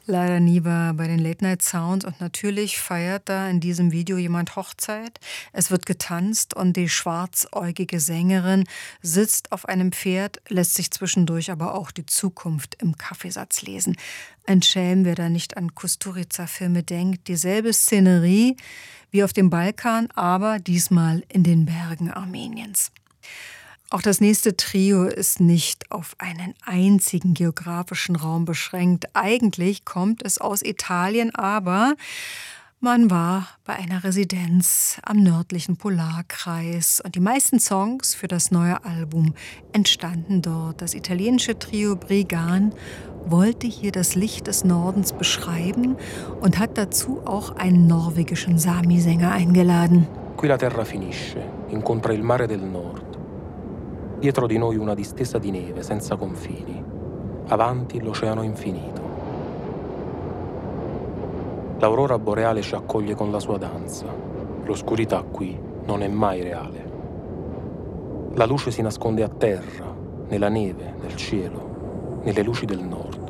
Leider nie war bei den Late Night Sounds und natürlich feiert da in diesem Video jemand Hochzeit. Es wird getanzt und die schwarzäugige Sängerin sitzt auf einem Pferd, lässt sich zwischendurch aber auch die Zukunft im Kaffeesatz lesen. Ein Schelm, wer da nicht an Kusturica-Filme denkt. Dieselbe Szenerie wie auf dem Balkan, aber diesmal in den Bergen Armeniens. Auch das nächste Trio ist nicht auf einen einzigen geografischen Raum beschränkt. Eigentlich kommt es aus Italien, aber man war bei einer Residenz am nördlichen Polarkreis und die meisten Songs für das neue Album entstanden dort. Das italienische Trio Brigan wollte hier das Licht des Nordens beschreiben und hat dazu auch einen norwegischen Sami-Sänger eingeladen. Qui la terra finisce, incontra il mare del nord. Dietro di noi una distesa di neve senza confini. Avanti l'oceano infinito. L'aurora boreale ci accoglie con la sua danza. L'oscurità qui non è mai reale. La luce si nasconde a terra, nella neve, nel cielo, nelle luci del nord.